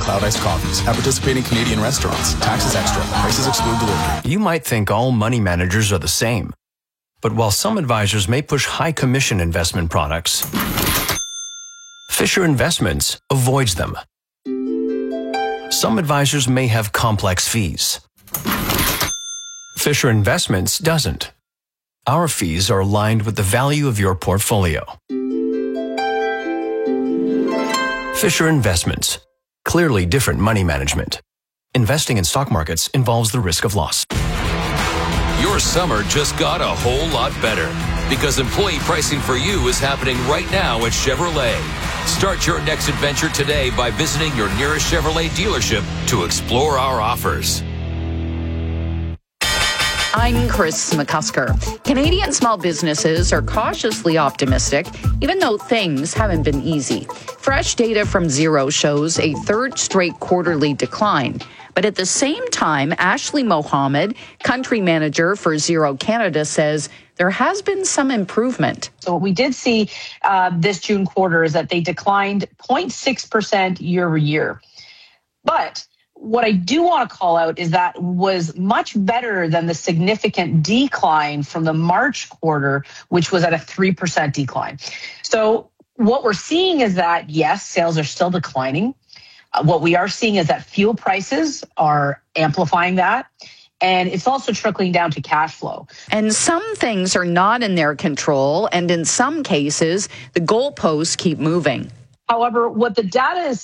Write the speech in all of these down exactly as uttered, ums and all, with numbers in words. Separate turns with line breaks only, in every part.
Cloud Iced coffees at participating Canadian restaurants. Taxes extra. Prices exclude delivery.
You might think all money managers are the same. But while some advisors may push high commission investment products, Fisher Investments avoids them. Some advisors may have complex fees. Fisher Investments doesn't. Our fees are aligned with the value of your portfolio. Fisher Investments. Clearly different money management. Investing in stock markets involves the risk of loss.
Your summer just got a whole lot better because employee pricing for you is happening right now at Chevrolet. Start your next adventure today by visiting your nearest Chevrolet dealership to explore our offers.
I'm Chris McCusker. Canadian small businesses are cautiously optimistic, even though things haven't been easy. Fresh data from Xero shows a third straight quarterly decline. But at the same time, Ashley Mohammed, country manager for Xero Canada, says there has been some improvement.
So what we did see uh, this June quarter is that they declined zero point six percent year over year. But what I do want to call out is that was much better than the significant decline from the March quarter, which was at a three percent decline. So what we're seeing is that, yes, sales are still declining. Uh, what we are seeing is that fuel prices are amplifying that. And it's also trickling down to cash flow.
And some things are not in their control. And in some cases, the goalposts keep moving.
However, what the data is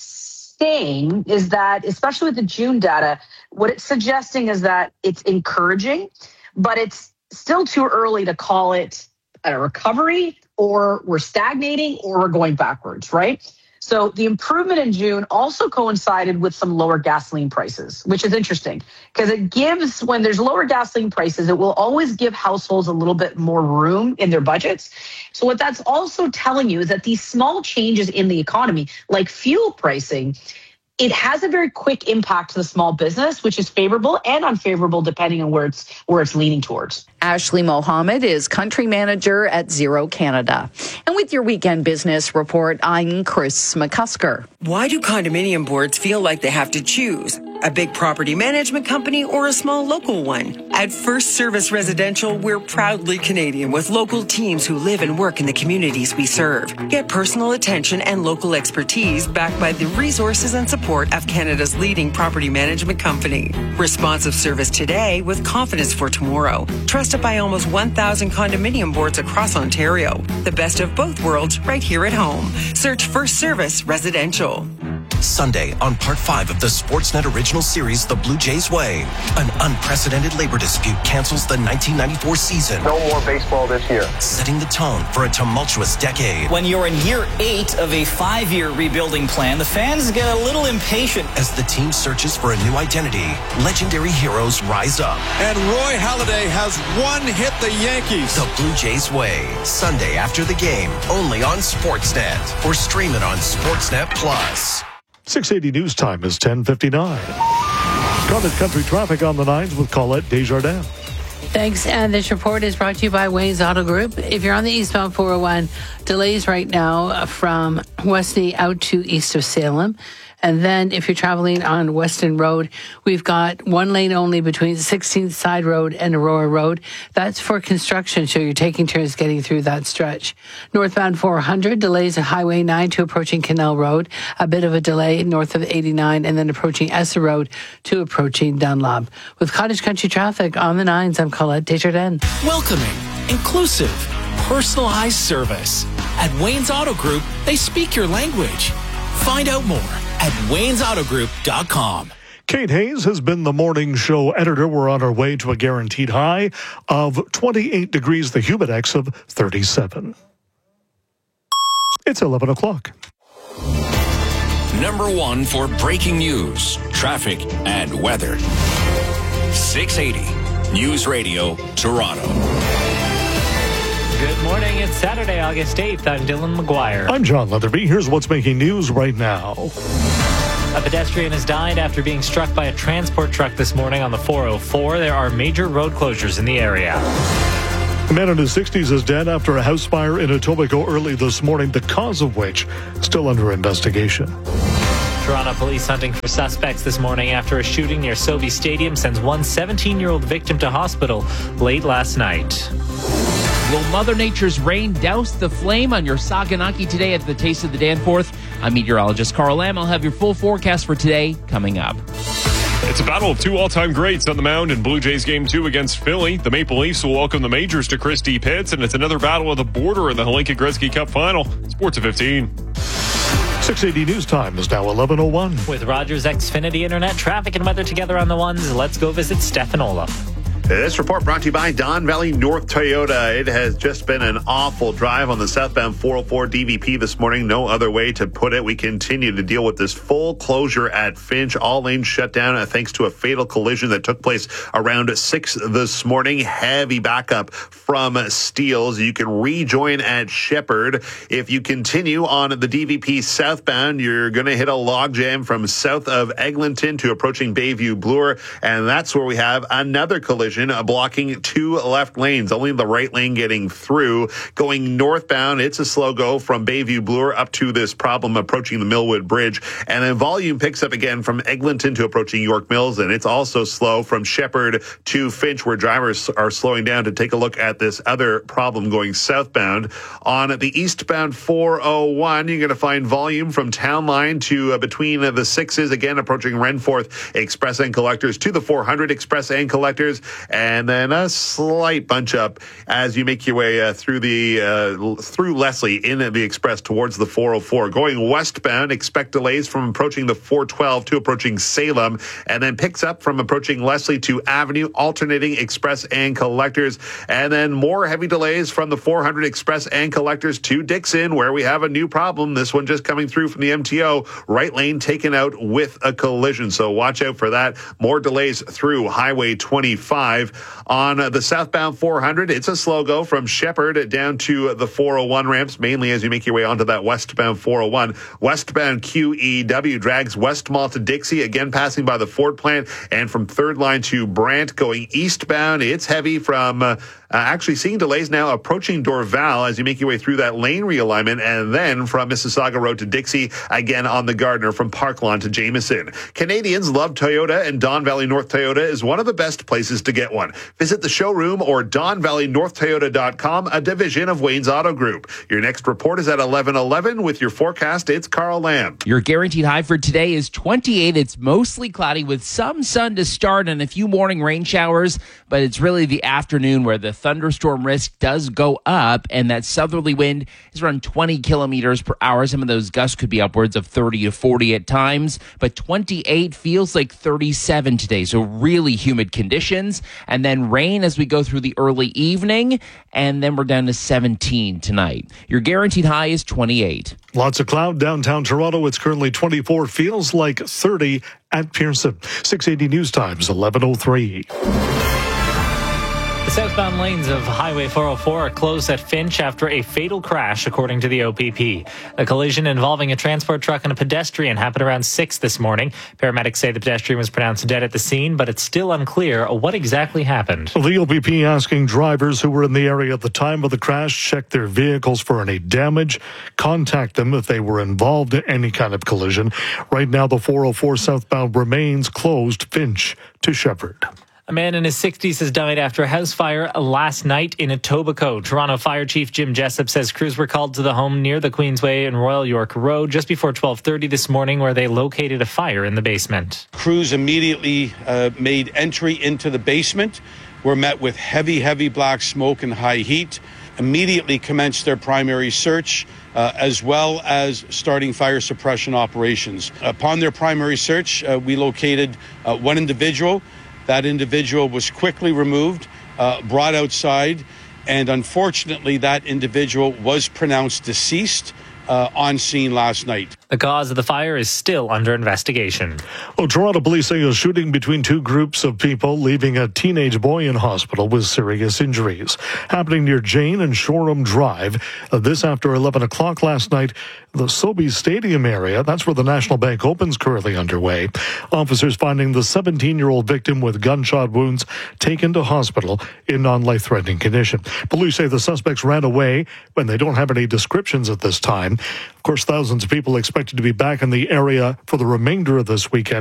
saying is that, especially with the June data, what it's suggesting is that it's encouraging, but it's still too early to call it a recovery, or we're stagnating, or we're going backwards, right? So the improvement in June also coincided with some lower gasoline prices, which is interesting because it gives, when there's lower gasoline prices, it will always give households a little bit more room in their budgets. So what that's also telling you is that these small changes in the economy, like fuel pricing, it has a very quick impact to the small business, which is favorable and unfavorable depending on where it's where it's leaning towards.
Ashley Mohammed is country manager at Xero Canada. And with your weekend business report, I'm Chris McCusker.
Why do condominium boards feel like they have to choose? A big property management company or a small local one? At First Service Residential, we're proudly Canadian with local teams who live and work in the communities we serve. Get personal attention and local expertise backed by the resources and support of Canada's leading property management company. Responsive service today with confidence for tomorrow. Trusted by almost one thousand condominium boards across Ontario. The best of both worlds right here at home. Search First Service Residential.
Sunday on part five of the Sportsnet original series, The Blue Jays Way. An unprecedented labor dispute cancels the nineteen ninety-four season.
No more baseball this year.
Setting the tone for a tumultuous decade.
When you're in year eight of a five-year rebuilding plan, the fans get a little impatient.
As the team searches for a new identity, legendary heroes rise up.
And Roy Halladay has one hit the Yankees.
The Blue Jays Way. Sunday after the game, only on Sportsnet. Or stream it on Sportsnet Plus.
six eighty News Time is ten fifty-nine. Cottage Country traffic on the nines with Colette Desjardins.
Thanks. And this report is brought to you by Wayne's Auto Group. If you're on the eastbound four oh one, delays right now from Westney out to east of Salem. And then if you're traveling on Weston Road, we've got one lane only between sixteenth Side Road and Aurora Road. That's for construction, so you're taking turns getting through that stretch. Northbound four hundred, delays at Highway nine to approaching Canal Road. A bit of a delay north of eighty-nine and then approaching Essa Road to approaching Dunlop. With Cottage Country traffic on the nines, I'm Colette Desjardins.
Welcoming, inclusive, personalized service. At Wayne's Auto Group, they speak your language. Find out more at waynes auto group dot com.
Kate Hayes has been the morning show editor. We're on our way to a guaranteed high of twenty-eight degrees, the humidex of thirty-seven. It's eleven o'clock.
Number one for breaking news, traffic, and weather. six eighty News Radio, Toronto.
Good morning. It's Saturday, August eighth. I'm Dylan McGuire.
I'm John Leatherby. Here's what's making news right now.
A pedestrian has died after being struck by a transport truck this morning on the four oh four. There are major road closures in the area.
A man in his sixties is dead after a house fire in Etobicoke early this morning, the cause of which still under investigation.
Toronto police hunting for suspects this morning after a shooting near Sobe Stadium sends one seventeen-year-old victim to hospital late last night.
Will Mother Nature's rain douse the flame on your Saganaki today at the Taste of the Danforth? I'm meteorologist Carl Lamb. I'll have your full forecast for today coming up.
It's a battle of two all-time greats on the mound in Blue Jays Game two against Philly. The Maple Leafs will welcome the Majors to Christie Pitts, and it's another battle of the border in the Hlinka Gretzky Cup Final. Sports at fifteen.
six eighty News Time is now eleven oh one.
With Rogers Xfinity Internet, traffic and weather together on the ones, let's go visit Stefan Olaf.
This report brought to you by Don Valley North Toyota. It has just been an awful drive on the southbound four oh four D V P this morning. No other way to put it. We continue to deal with this full closure at Finch. All lanes shut down uh, thanks to a fatal collision that took place around six this morning. Heavy backup from Steeles. You can rejoin at Shepherd. If you continue on the D V P southbound, you're going to hit a logjam from south of Eglinton to approaching Bayview Bloor, and that's where we have another collision blocking two left lanes, only the right lane getting through. Going northbound, it's a slow go from Bayview Bloor up to this problem approaching the Millwood Bridge. And then volume picks up again from Eglinton to approaching York Mills, and it's also slow from Shepherd to Finch, where drivers are slowing down to take a look at this other problem going southbound. On the eastbound four oh one, you're going to find volume from Town Line to uh, between uh, the sixes, again approaching Renforth Express and Collectors to the four hundred Express and Collectors. And then a slight bunch up as you make your way uh, through the uh, through Leslie in the Express towards the four oh four. Going westbound, expect delays from approaching the four twelve to approaching Salem, and then picks up from approaching Leslie to Avenue, alternating Express and Collectors. And then more heavy delays from the four hundred Express and Collectors to Dixon, where we have a new problem. This one just coming through from the M T O. Right lane taken out with a collision, so watch out for that. More delays through Highway twenty-five. On the southbound four hundred, it's a slow go from Shepherd down to the four oh one ramps, mainly as you make your way onto that westbound four oh one. Westbound Q E W drags West Mall to Dixie, again passing by the Ford plant, and from third line to Brant. Going eastbound, it's heavy from uh, uh, actually seeing delays now approaching Dorval as you make your way through that lane realignment, and then from Mississauga Road to Dixie, again on the Gardner from Park Lawn to Jameson. Canadians love Toyota, and Don Valley North Toyota is one of the best places to get one. Visit the showroom or don valley north toyota dot com, a division of Wayne's Auto Group. Your next report is at eleven eleven. With your forecast, it's Carl Lamb.
Your guaranteed high for today is twenty-eight. It's mostly cloudy with some sun to start and a few morning rain showers, but it's really the afternoon where the thunderstorm risk does go up, and that southerly wind is around twenty kilometers per hour. Some of those gusts could be upwards of thirty to forty at times, but twenty-eight feels like thirty-seven today, so really humid conditions. And then rain as we go through the early evening, and then we're down to seventeen tonight. Your guaranteed high is twenty-eight.
Lots of cloud downtown Toronto. It's currently twenty-four. Feels like thirty at Pearson. six eighty News Times, eleven oh three.
The southbound lanes of Highway four oh four are closed at Finch after a fatal crash, according to the O P P. A collision involving a transport truck and a pedestrian happened around six this morning. Paramedics say the pedestrian was pronounced dead at the scene, but it's still unclear what exactly happened.
The O P P asking drivers who were in the area at the time of the crash check their vehicles for any damage, contact them if they were involved in any kind of collision. Right now, the four oh four southbound remains closed Finch to Shepherd.
A man in his sixties has died after a house fire last night in Etobicoke. Toronto Fire Chief Jim Jessup says crews were called to the home near the Queensway and Royal York Road just before twelve thirty this morning, where they located a fire in the basement.
Crews immediately uh, made entry into the basement, were met with heavy, heavy black smoke and high heat, immediately commenced their primary search, Uh, as well as starting fire suppression operations. Upon their primary search, uh, we located uh, one individual. That individual was quickly removed, uh, brought outside, and unfortunately that individual was pronounced deceased uh, on scene last night.
The cause of the fire is still under investigation.
Well, Toronto police say a shooting between two groups of people leaving a teenage boy in hospital with serious injuries. Happening near Jane and Shoreham Drive. Uh, this after eleven o'clock last night, the Sobe Stadium area. That's where the National Bank Open's currently underway. Officers finding the seventeen-year-old victim with gunshot wounds taken to hospital in non-life-threatening condition. Police say the suspects ran away when they don't have any descriptions at this time. time. Of course, thousands of people expected to be back in the area for the remainder of this weekend.